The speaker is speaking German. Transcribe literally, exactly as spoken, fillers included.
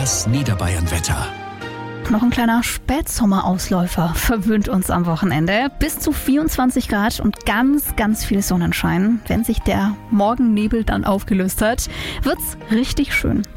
Das Niederbayern-Wetter. Noch ein kleiner Spätsommerausläufer verwöhnt uns am Wochenende. Bis zu vierundzwanzig Grad und ganz, ganz viel Sonnenschein. Wenn sich der Morgennebel dann aufgelöst hat, wird's richtig schön.